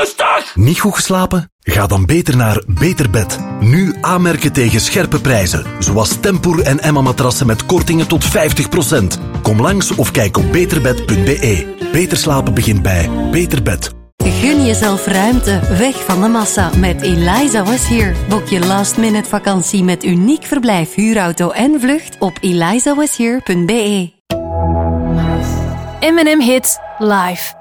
Rustig! Niet goed geslapen? Ga dan beter naar Beter Bed. Nu aanmerken tegen scherpe prijzen. Zoals Tempoor en Emma matrassen met kortingen tot 50%. Kom langs of kijk op beterbed.be. Beter slapen begint bij Beter Bed. Gun jezelf ruimte, weg van de massa met Eliza Was Here. Boek je last-minute vakantie met uniek verblijf, huurauto en vlucht op elizawashere.be. M&M Hits live.